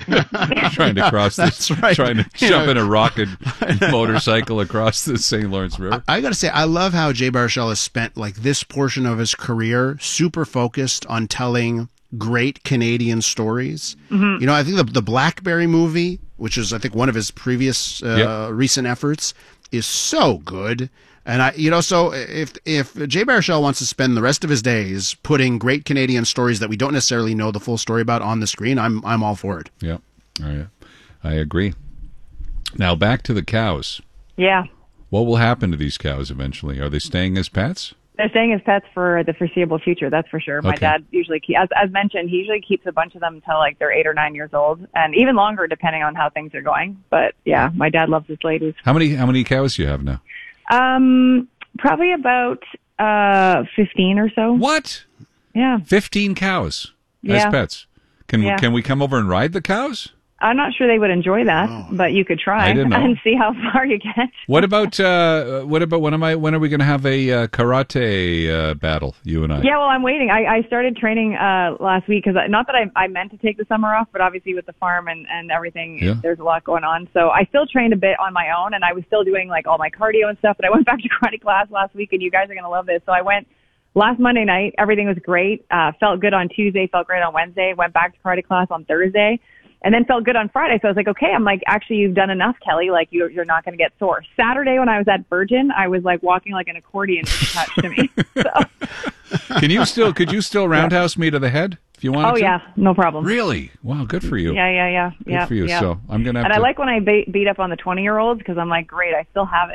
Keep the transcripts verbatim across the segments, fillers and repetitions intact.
trying to cross this, That's right. trying to You jump know. in a rocket motorcycle across the Saint Lawrence River. I, I got to say, I love how Jay Baruchel has spent like this portion of his career super focused on telling great Canadian stories. Mm-hmm. You know, I think the the Blackberry movie, which is I think one of his previous uh, Yep. recent efforts, is so good. And I, you know, so if if Jay Baruchel wants to spend the rest of his days putting great Canadian stories that we don't necessarily know the full story about on the screen, I'm I'm all for it. Yeah, oh, yeah. I agree. Now back to the cows. Yeah. What will happen to these cows eventually? Are they staying as pets? They're staying as pets for the foreseeable future, that's for sure. My Okay. dad usually, keep, as, as mentioned, he usually keeps a bunch of them until like they're eight or nine years old, and even longer depending on how things are going. But yeah, my dad loves his ladies. How many how many cows do you have now? Um, probably about uh fifteen or so. What? Yeah. Fifteen cows as Yeah. pets. Can Yeah. can we come over and ride the cows? I'm not sure they would enjoy that, but you could try I didn't know. and see how far you get. What about uh, what about when am I when are we going to have a uh, karate uh, battle? You and I. Yeah, well, I'm waiting. I, I started training uh, last week because not that I, I meant to take the summer off, but obviously with the farm and, and everything, Yeah. there's a lot going on. So I still trained a bit on my own, and I was still doing like all my cardio and stuff. But I went back to karate class last week, and you guys are going to love this. So I went last Monday night. Everything was great. Uh, felt good on Tuesday. Felt great on Wednesday. Went back to karate class on Thursday. And then felt good on Friday. So I was like, okay, I'm like, actually, you've done enough, Kelly. Like, you're, you're not going to get sore. Saturday, when I was at Virgin, I was like walking like an accordion was attached to me. So, Can you still could you still roundhouse me to the head if you wanted oh, to? yeah, no problem. Really? Wow, good for you. Yeah, yeah, yeah. Good yeah, for you. Yeah. So I'm gonna have and to. I like when I ba- beat up on the twenty-year-olds because I'm like, great, I still have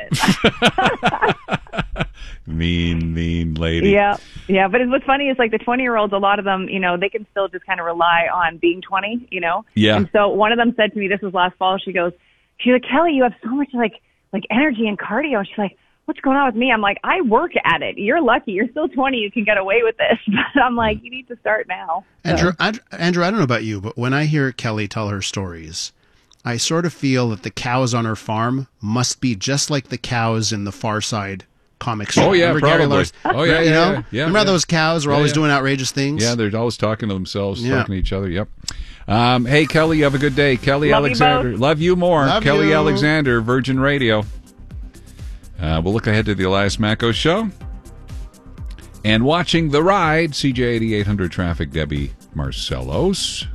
it. mean, mean lady. Yeah, yeah. But it's, what's funny is like the twenty-year-olds, a lot of them, you know, they can still just kind of rely on being twenty, you know? Yeah. And so one of them said to me, this was last fall, she goes, she's like, Kelly, you have so much like, like energy and cardio. And she's like, what's going on with me? I'm like, I work at it. You're lucky. You're still twenty. You can get away with this. But I'm like, you need to start now. So- Andrew, I, Andrew, I don't know about you, but when I hear Kelly tell her stories, I sort of feel that the cows on her farm must be just like the cows in the Far Side comic strip. Oh yeah, Remember Gary probably. Larson? Oh yeah, You yeah, know? yeah, yeah. Remember yeah. those cows were Yeah, always yeah. doing outrageous things? Yeah, they're always talking to themselves, Yeah. talking to each other. Yep. Um, hey, Kelly, you have a good day. Kelly Love you Alexander. both. Love you more. Love Kelly you. Alexander, Virgin Radio. Uh, we'll look ahead to the Elias Macco Show. And watching The Ride, C J eighty-eight hundred traffic, Debbie Marcellos.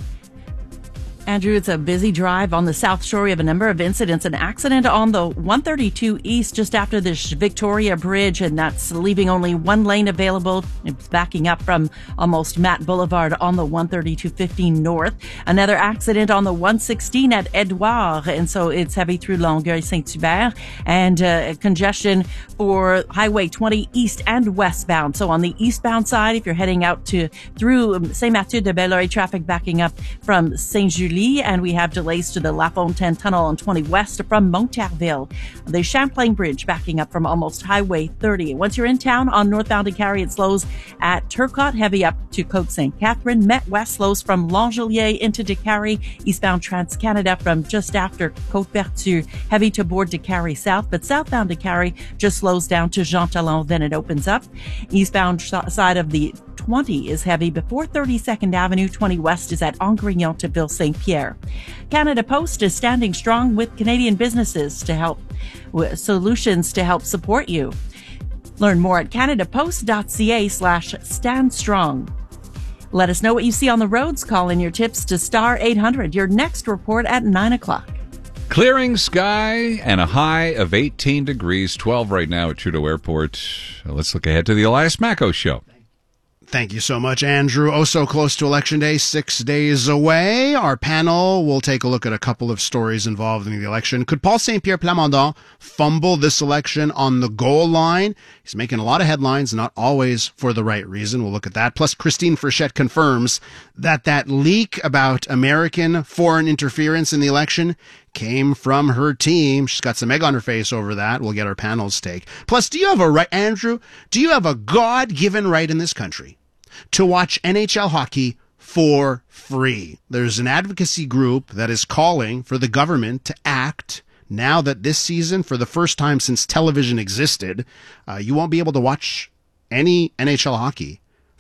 Andrew, it's a busy drive on the South Shore. We have a number of incidents. An accident on the one thirty-two East just after the Victoria Bridge, and that's leaving only one lane available. It's backing up from almost Matt Boulevard on the one thirty-two fifteen North. Another accident on the one sixteen at Edouard, and so it's heavy through Longueuil-Saint-Hubert, and uh, congestion for Highway twenty East and westbound. So on the eastbound side, if you're heading out to through Saint-Mathieu de Belleuil, traffic backing up from Saint-Julie, and we have delays to the La Fontaine Tunnel on twenty West from Montarville. The Champlain Bridge backing up from almost Highway thirty. Once you're in town on northbound DeCarry, it slows at Turcotte, heavy up to Côte Saint Catherine. Met West slows from Langelier into DeCarry. Eastbound Trans-Canada from just after Côte Vertu, heavy to board DeCarry South, but southbound DeCarry just slows down to Jean Talon, then it opens up. Eastbound sh- side of the twenty is heavy before thirty-second Avenue. twenty West is at Angrignon to Ville Saint-Pierre. Canada Post is standing strong with Canadian businesses to help, with solutions to help support you. Learn more at canadapost.ca slash stand strong. Let us know what you see on the roads. Call in your tips to star eight hundred. Your next report at nine o'clock. Clearing sky and a high of eighteen degrees, twelve right now at Trudeau Airport. Let's look ahead to the Elias Macco Show. Thank you so much, Andrew. Oh, so close to Election Day, six days away. Our panel will take a look at a couple of stories involved in the election. Could Paul Saint-Pierre Plamondon fumble this election on the goal line? He's making a lot of headlines, not always for the right reason. We'll look at that. Plus, Christine Frechette confirms that that leak about American foreign interference in the election came from her team. She's got some egg on her face over that. We'll get our panel's take. Plus, do you have a right, Andrew? Do you have a God-given right in this country to watch N H L hockey for free? There's an advocacy group that is calling for the government to act now that this season, for the first time since television existed, uh, you won't be able to watch any N H L hockey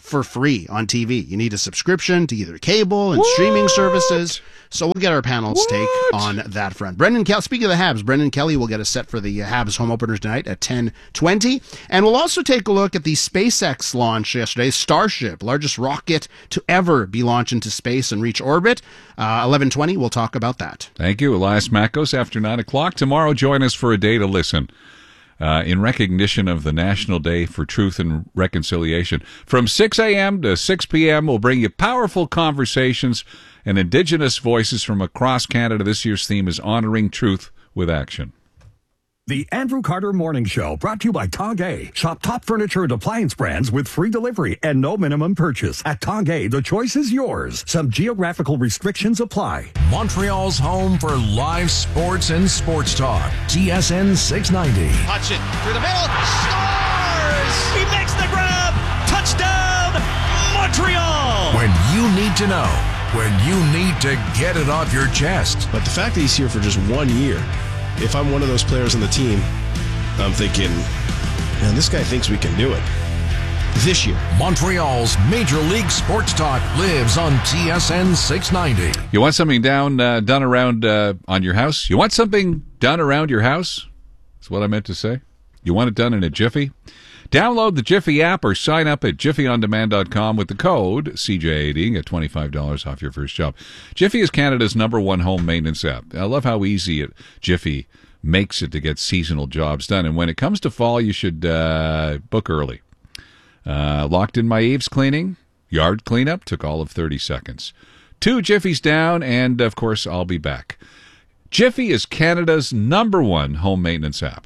for free on T V. You need a subscription to either cable and what? streaming services. So we'll get our panel's what? take on that front. Brendan Kelly, speaking of the Habs, Brendan Kelly will get us set for the Habs home openers tonight at ten twenty. And we'll also take a look at the SpaceX launch yesterday, Starship, largest rocket to ever be launched into space and reach orbit. Uh, eleven twenty, we'll talk about that. Thank you, Elias Makos. After nine o'clock tomorrow, join us for a day to listen. Uh, in recognition of the National Day for Truth and Reconciliation. From six a.m. to six p.m., we'll bring you powerful conversations and Indigenous voices from across Canada. This year's theme is Honoring Truth with Action. The Andrew Carter Morning Show, brought to you by Tongay. Shop top furniture and appliance brands with free delivery and no minimum purchase. At Tongay, the choice is yours. Some geographical restrictions apply. Montreal's home for live sports and sports talk. T S N six ninety. Hutchin through the middle. Scores! He makes the grab. Touchdown, Montreal! When you need to know. When you need to get it off your chest. But the fact that he's here for just one year, if I'm one of those players on the team, I'm thinking, man, this guy thinks we can do it. This year. Montreal's Major League Sports Talk lives on T S N six ninety. You want something down, uh, done around uh, on your house? You want something done around your house? That's what I meant to say. You want it done in a jiffy? Download the Jiffy app or sign up at jiffy on demand dot com with the code C J eighty and get twenty-five dollars off your first job. Jiffy is Canada's number one home maintenance app. I love how easy it Jiffy makes it to get seasonal jobs done. And when it comes to fall, you should uh, book early. Uh, locked in my eaves cleaning, yard cleanup, took all of thirty seconds. Two Jiffies down, and of course, I'll be back. Jiffy is Canada's number one home maintenance app.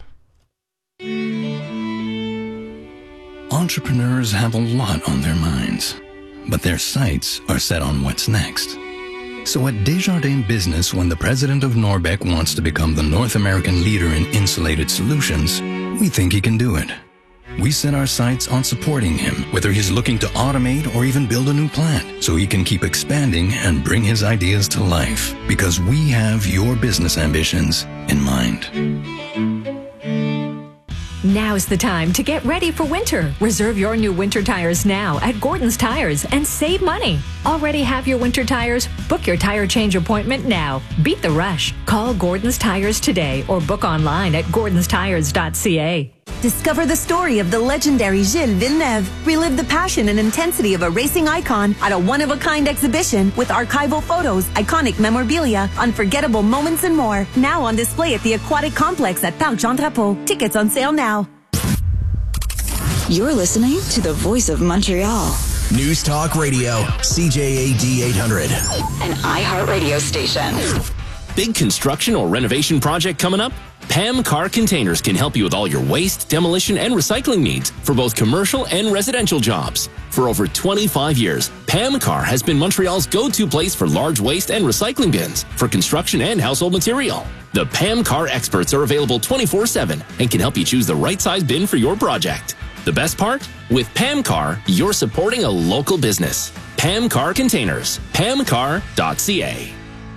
Entrepreneurs have a lot on their minds, but their sights are set on what's next. So at Desjardins Business, when the president of Norbec wants to become the North American leader in insulated solutions, we think he can do it. We set our sights on supporting him, whether he's looking to automate or even build a new plant, so he can keep expanding and bring his ideas to life, because we have your business ambitions in mind. Now's the time to get ready for winter. Reserve your new winter tires now at Gordon's Tires and save money. Already have your winter tires? Book your tire change appointment now. Beat the rush. Call Gordon's Tires today or book online at gordons tires dot c a. Discover the story of the legendary Gilles Villeneuve. Relive the passion and intensity of a racing icon at a one-of-a-kind exhibition with archival photos, iconic memorabilia, unforgettable moments, and more. Now on display at the Aquatic Complex at Parc Jean Drapeau. Tickets on sale now. You're listening to the Voice of Montreal. News Talk Radio, C J A D eight hundred. An iHeartRadio station. Big construction or renovation project coming up? Pam Car Containers can help you with all your waste, demolition, and recycling needs for both commercial and residential jobs. For over twenty-five years, Pam Car has been Montreal's go-to place for large waste and recycling bins for construction and household material. The Pam Car experts are available twenty-four seven and can help you choose the right size bin for your project. The best part? With Pam Car, you're supporting a local business. Pam Car Containers, pam car dot c a.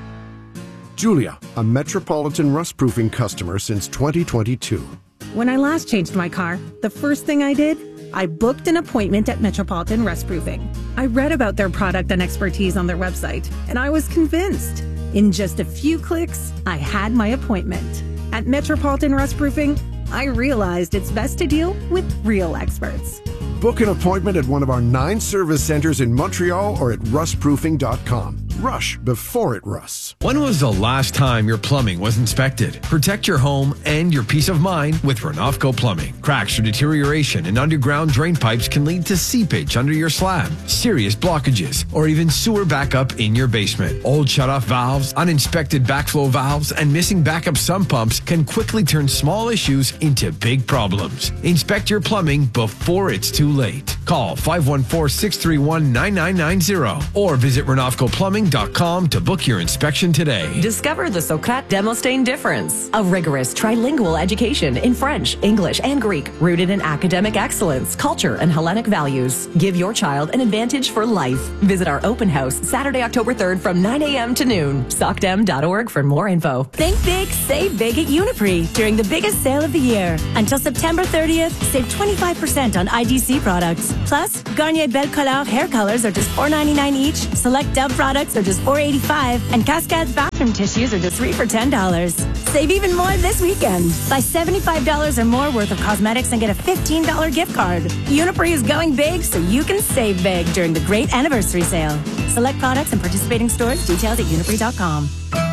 Julia, a Metropolitan rust-proofing customer since twenty twenty-two. When I last changed my car, the first thing I did, I booked an appointment at Metropolitan Rust-Proofing. I read about their product and expertise on their website, and I was convinced. In just a few clicks, I had my appointment. At Metropolitan Rust-Proofing, I realized it's best to deal with real experts. Book an appointment at one of our nine service centers in Montreal or at rust proofing dot com. Rush before it rusts. When was the last time your plumbing was inspected? Protect your home and your peace of mind with Renofco Plumbing. Cracks or deterioration in underground drain pipes can lead to seepage under your slab, serious blockages, or even sewer backup in your basement. Old shutoff valves, uninspected backflow valves, and missing backup sump pumps can quickly turn small issues into big problems. Inspect your plumbing before it's too late. Call five one four, six three one, nine nine nine zero or visit renofco plumbing dot com to book your inspection today. Discover the Socrate Demosthene difference. A rigorous trilingual education in French, English, and Greek, rooted in academic excellence, culture, and Hellenic values. Give your child an advantage for life. Visit our open house Saturday, October third from nine a.m. to noon. socdem dot org for more info. Think big, save big at Uniprix during the biggest sale of the year. Until September thirtieth, save twenty-five percent on I D C products. Plus, Garnier Belle Couleur hair colors are just four ninety-nine each. Select Dove products are just four eighty-five, and Cascade bathroom tissues are just three for ten dollars. Save even more this weekend. Buy seventy-five dollars or more worth of cosmetics and get a fifteen dollars gift card. Uniprix is going big so you can save big during the great anniversary sale. Select products and participating stores. Details at uniprix dot com.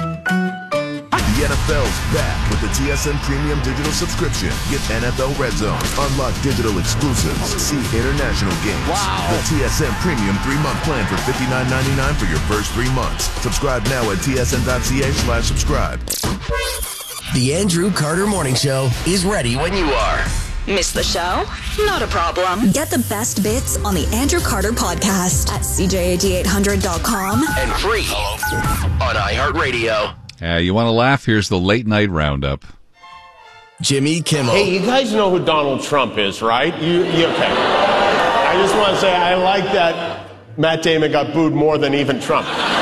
The N F L's back with the T S N Premium Digital Subscription. Get N F L Red Zone, unlock digital exclusives, see international games. Wow. The T S N Premium three-month plan for fifty-nine ninety-nine for your first three months. Subscribe now at T S N dot C A slash subscribe. The Andrew Carter Morning Show is ready when you are. Miss the show? Not a problem. Get the best bits on the Andrew Carter podcast at C J A D eight hundred dot com and free on iHeartRadio. Uh, you want to laugh? Here's the late night roundup. Jimmy Kimmel. Hey, you guys know who Donald Trump is, right? You, you okay? I just want to say I like that Matt Damon got booed more than even Trump.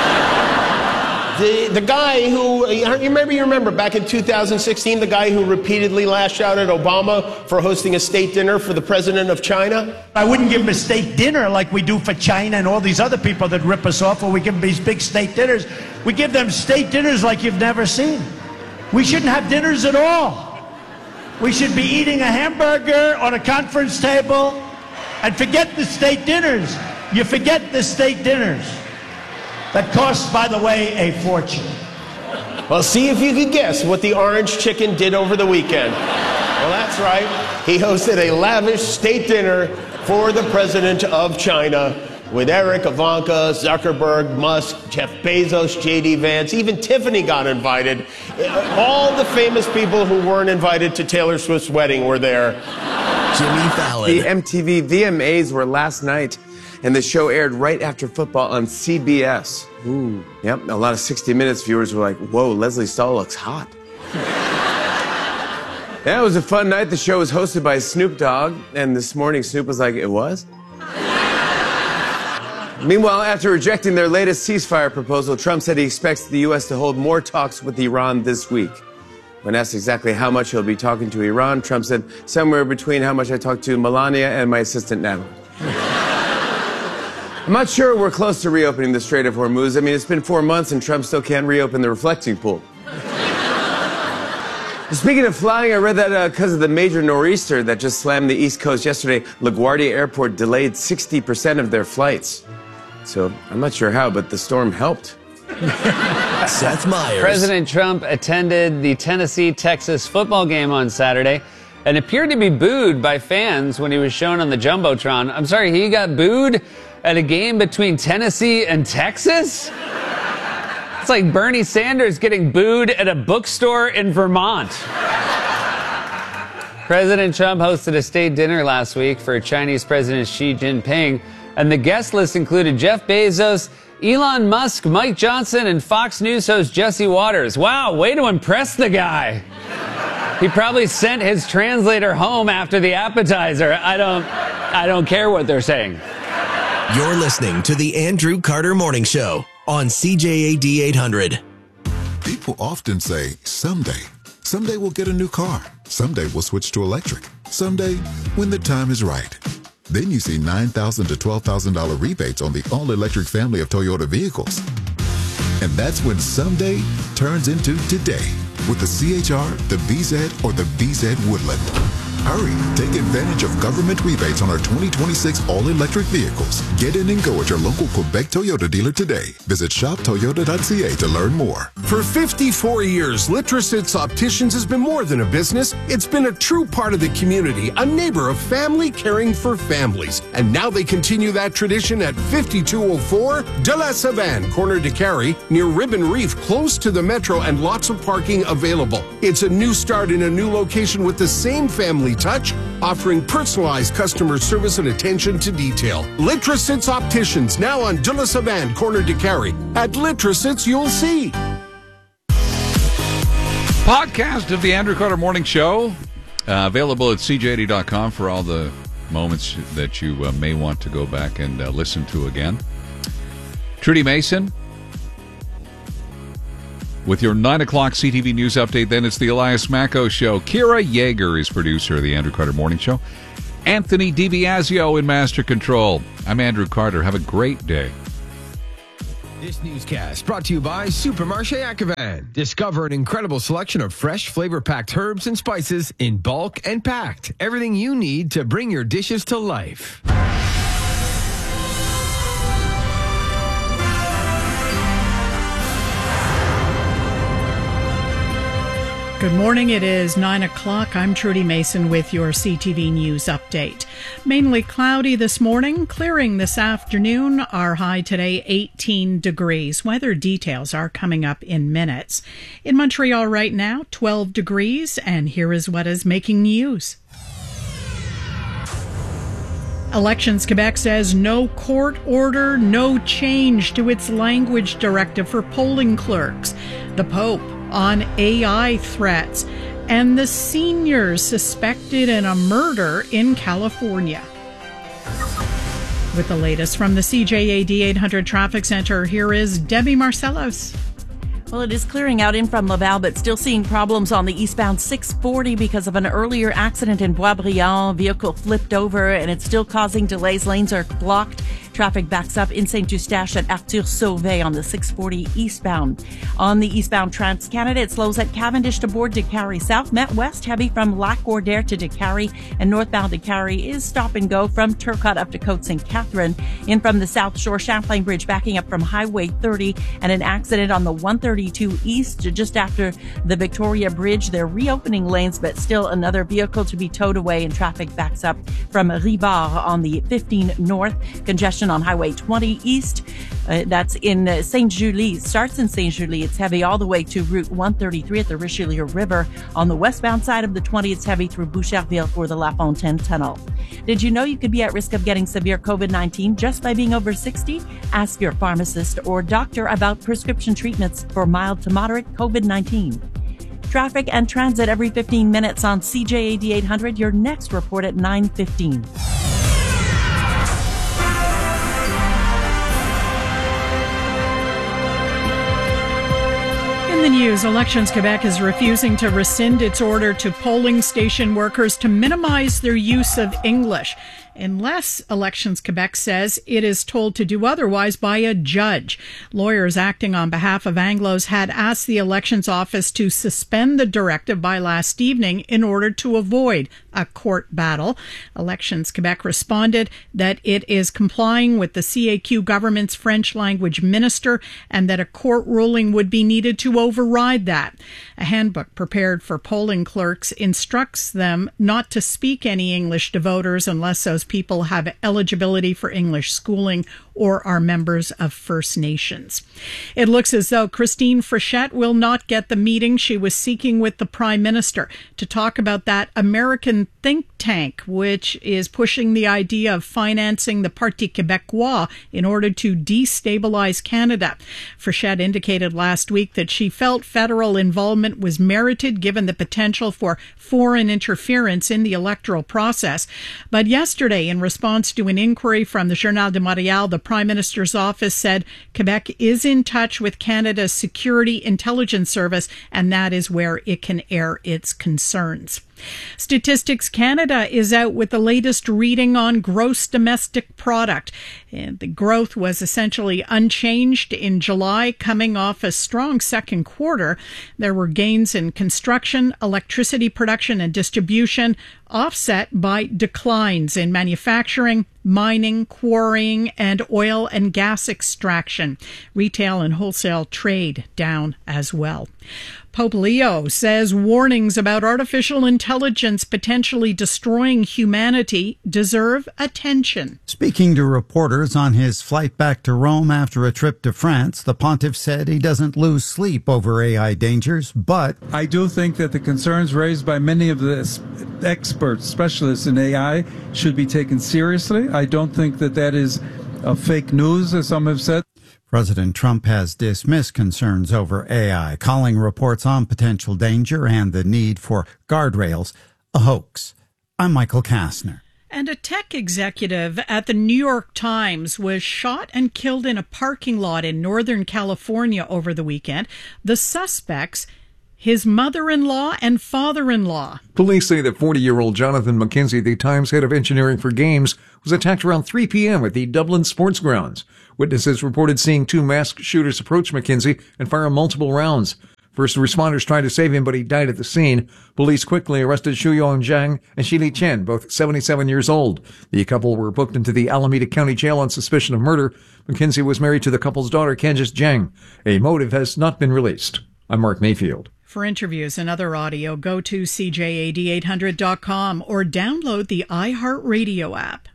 The the guy who, you maybe you remember back in two thousand sixteen, the guy who repeatedly lashed out at Obama for hosting a state dinner for the president of China? I wouldn't give him a state dinner like we do for China and all these other people that rip us off, or we give them these big state dinners. We give them state dinners like you've never seen. We shouldn't have dinners at all. We should be eating a hamburger on a conference table and forget the state dinners. You forget the state dinners. That costs, by the way, a fortune. Well, see if you can guess what the orange chicken did over the weekend. Well, that's right. He hosted a lavish state dinner for the president of China with Eric, Ivanka, Zuckerberg, Musk, Jeff Bezos, J D Vance. Even Tiffany got invited. All the famous people who weren't invited to Taylor Swift's wedding were there. Jimmy Fallon. The M T V V M As were last night, and the show aired right after football on C B S. Ooh. Yep, a lot of sixty minutes viewers were like, whoa, Leslie Stahl looks hot. Yeah, it was a fun night. The show was hosted by Snoop Dogg, and this morning Snoop was like, it was? Meanwhile, after rejecting their latest ceasefire proposal, Trump said he expects the U S to hold more talks with Iran this week. When asked exactly how much he'll be talking to Iran, Trump said, somewhere between how much I talked to Melania and my assistant Natalie. I'm not sure we're close to reopening the Strait of Hormuz. I mean, it's been four months and Trump still can't reopen the reflecting pool. Speaking of flying, I read that because uh, of the major nor'easter that just slammed the East Coast yesterday, LaGuardia Airport delayed sixty percent of their flights. So I'm not sure how, but the storm helped. Seth Meyers. President Trump attended the Tennessee-Texas football game on Saturday and appeared to be booed by fans when he was shown on the Jumbotron. I'm sorry, he got booed at a game between Tennessee and Texas? It's like Bernie Sanders getting booed at a bookstore in Vermont. President Trump hosted a state dinner last week for Chinese President Xi Jinping, and the guest list included Jeff Bezos, Elon Musk, Mike Johnson, and Fox News host Jesse Waters. Wow, way to impress the guy. He probably sent his translator home after the appetizer. I don't, I don't care what they're saying. You're listening to the Andrew Carter Morning Show on C J A D eight hundred. People often say, someday. Someday we'll get a new car. Someday we'll switch to electric. Someday, when the time is right. Then you see nine thousand dollars to twelve thousand dollars rebates on the all-electric family of Toyota vehicles. And that's when someday turns into today with the C H R, the B Z, or the B Z Woodland. Hurry, take advantage of government rebates on our twenty twenty-six all-electric vehicles. Get in and go at your local Quebec Toyota dealer today. Visit shop toyota dot c a to learn more. For fifty-four years, Litrosits Opticians has been more than a business. It's been a true part of the community, a neighbor of family caring for families. And now they continue that tradition at fifty-two oh four De La Savane, corner de Carey, near Ribbon Reef, close to the metro and lots of parking available. It's a new start in a new location with the same family quality touch, offering personalized customer service and attention to detail. Litrasits Opticians, now on De La Savane, corner de Carry. At Litrasits, you'll see. Podcast of the Andrew Carter Morning Show, uh, available at C J eighty dot com for all the moments that you uh, may want to go back and uh, listen to again. Trudy Mason with your nine o'clock C T V News update. Then it's the Elias Macco Show. Kira Yeager is producer of the Andrew Carter Morning Show. Anthony DiBiasio in Master Control. I'm Andrew Carter. Have a great day. This newscast brought to you by Supermarché Ackervan. Discover an incredible selection of fresh, flavor-packed herbs and spices in bulk and packed. Everything you need to bring your dishes to life. Good morning. It is nine o'clock. I'm Trudy Mason with your C T V News update. Mainly cloudy this morning, clearing this afternoon. Our high today, eighteen degrees. Weather details are coming up in minutes. In Montreal right now, twelve degrees, and here is what is making news. Elections Quebec says no court order, no change to its language directive for polling clerks. The Pope on A I threats, and the seniors suspected in a murder in California. With the latest from the C J A D eight hundred Traffic Center, here is Debbie Marcellos. Well, it is clearing out in from Laval, but still seeing problems on the eastbound six forty because of an earlier accident in Boisbriand. Vehicle flipped over, and it's still causing delays. Lanes are blocked. Traffic backs up in Saint Eustache at Arthur Sauvé on the six forty eastbound. On the eastbound Trans-Canada, it slows at Cavendish to board Décarie South. Met West heavy from Lac-Gordaire to Décarie, and northbound Décarie is stop and go from Turcotte up to Côte Saint Catherine. In from the South Shore, Champlain Bridge backing up from Highway thirty, and an accident on the one thirty-two east just after the Victoria Bridge. They're reopening lanes, but still another vehicle to be towed away, and traffic backs up from Rivard on the fifteen north. Congestion on Highway twenty east. Uh, that's in uh, Saint Julie. Starts in Saint Julie. It's heavy all the way to Route one thirty-three at the Richelieu River. On the westbound side of the twenty, it's heavy through Boucherville for the La Fontaine Tunnel. Did you know you could be at risk of getting severe COVID nineteen just by being over sixty? Ask your pharmacist or doctor about prescription treatments for mild to moderate COVID nineteen. Traffic and transit every fifteen minutes on C J A D eight hundred. Your next report at nine fifteen. In the news, Elections Quebec is refusing to rescind its order to polling station workers to minimize their use of English, unless Elections Quebec says it is told to do otherwise by a judge. Lawyers acting on behalf of Anglos had asked the Elections Office to suspend the directive by last evening in order to avoid a court battle. Elections Quebec responded that it is complying with the C A Q government's French language minister and that a court ruling would be needed to override that. A handbook prepared for polling clerks instructs them not to speak any English to voters unless those people have eligibility for English schooling or are members of First Nations. It looks as though Christine Frechette will not get the meeting she was seeking with the Prime Minister to talk about that American think tank, which is pushing the idea of financing the Parti Québécois in order to destabilize Canada. Frechette indicated last week that she felt federal involvement was merited given the potential for foreign interference in the electoral process. But yesterday, in response to an inquiry from the Journal de Montréal, the Prime Minister's office said Quebec is in touch with Canada's Security Intelligence Service, and that is where it can air its concerns. Statistics Canada is out with the latest reading on gross domestic product. And the growth was essentially unchanged in July, coming off a strong second quarter. There were gains in construction, electricity production and distribution, offset by declines in manufacturing, mining, quarrying, and oil and gas extraction. Retail and wholesale trade down as well. Pope Leo says warnings about artificial intelligence intelligence potentially destroying humanity deserve attention. Speaking to reporters on his flight back to Rome after a trip to France, the pontiff said he doesn't lose sleep over A I dangers, but I do think that the concerns raised by many of the experts, specialists in A I, should be taken seriously. I don't think that that is a fake news, as some have said. President Trump has dismissed concerns over A I, calling reports on potential danger and the need for guardrails a hoax. I'm Michael Kastner. And a tech executive at the New York Times was shot and killed in a parking lot in Northern California over the weekend. The suspects, his mother-in-law and father-in-law. Police say that forty-year-old Jonathan McKenzie, the Times head of engineering for games, was attacked around three p.m. at the Dublin Sports Grounds. Witnesses reported seeing two masked shooters approach McKenzie and fire multiple rounds. First responders tried to save him, but he died at the scene. Police quickly arrested Shuyong Zhang and Shili Chen, both seventy-seven years old. The couple were booked into the Alameda County Jail on suspicion of murder. McKenzie was married to the couple's daughter, Candice Zhang. A motive has not been released. I'm Mark Mayfield. For interviews and other audio, go to C J A D eight hundred dot com or download the iHeartRadio app.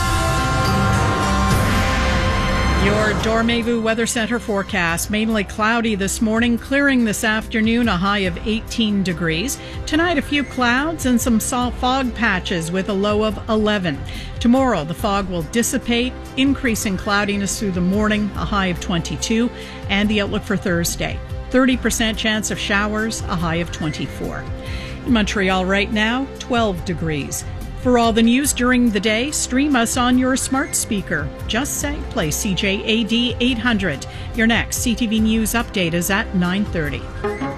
Your Dormevu Weather Center forecast. Mainly cloudy this morning, clearing this afternoon, a high of eighteen degrees. Tonight, a few clouds and some soft fog patches with a low of eleven. Tomorrow, the fog will dissipate, increasing cloudiness through the morning, a high of twenty-two. And the outlook for Thursday, thirty percent chance of showers, a high of twenty-four. In Montreal right now, twelve degrees. For all the news during the day, stream us on your smart speaker. Just say, play C J A D eight hundred. Your next C T V News update is at nine thirty.